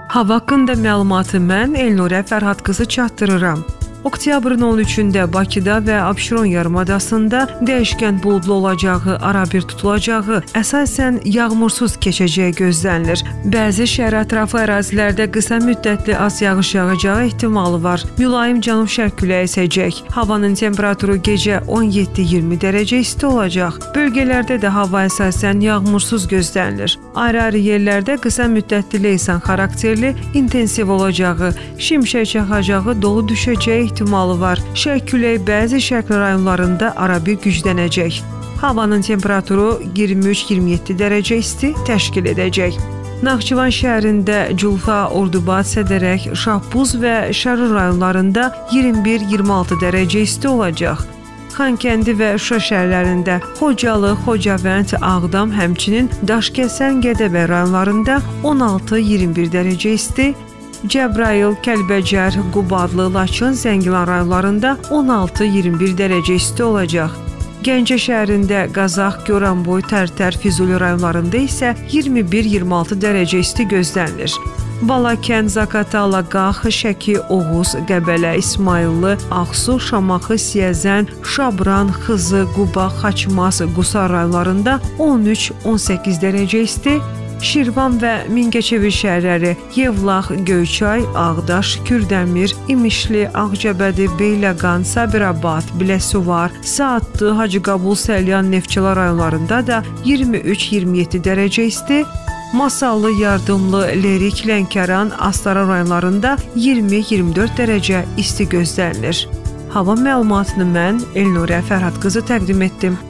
Hava haqqında məlumatı mən Elnurə Fərhad qızı çatdırıram. Oktyabrın 13-də Bakıda və Abşeron yarımadasında dəyişkən buludlu olacağı, arabir tutulacağı, əsasən yağmursuz keçəcəyi gözlənilir. Bəzi şəhər ətrafı ərazilərdə qısa müddətli az yağış yağacağı ehtimalı var. Mülayim cənub-şərq küləyi əsəcək. Havanın temperaturu gecə 17-20 dərəcə isti olacaq. Bölgələrdə də hava əsasən yağmursuz gözlənilir. Ayrı-ayrı yerlərdə qısa müddətli leysan xarakterli, intensiv olacağı, şimşək çaxacağı, dolu düşəcəyi ehtimalı var. Şərq küləyi bəzi şərq rayonlarında arabir güclənəcək. Havanın temperaturu 23-27 dərəcə isti təşkil edəcək. Naxçıvan şəhərində Culfa, Ordubad, Sədərək, Şahbuz və Şərur rayonlarında 21-26 dərəcə isti olacaq. Xankəndi və Şuşa şəhərlərində, Xocalı, Xocavənd, Ağdam, həmçinin Daşkəsən, Gədəbəy rayonlarında 16-21 dərəcə isti, Cəbrayıl, Kəlbəcər, Qubadlı, Laçın, Zəngilan rayonlarında 16-21 dərəcə isti olacaq. Gəncə şəhərində, Qazax, Goranboy, Tərtər, Füzuli rayonlarında isə 21-26 dərəcə isti gözlənilir. Balakən, Zaqatala, Qax, Şəki, Oğuz, Qəbələ, İsmayıllı, Ağsu, Şamaxı, Siyəzən, Şabran, Xızı, Quba, Xaçmaz, Qusar rayonlarında 13-18 dərəcə isti, Şirvan və Mingəçevir şəhərləri, Yevlax, Göyçay, Ağdaş, Kürdəmir, İmişli, Ağcabədi, Beyləqan, Sabirabad, Biləsuvar, Saatlı, Hacıqabul, Səlyan, Neftçala rayonlarında da 23-27 dərəcə isti, Masallı, Yardımlı, Lerik, Lənkəran, Astara rayonlarında 20-24 dərəcə isti gözlənilir. Hava məlumatını mən Elnurə Fərhad qızı təqdim etdim.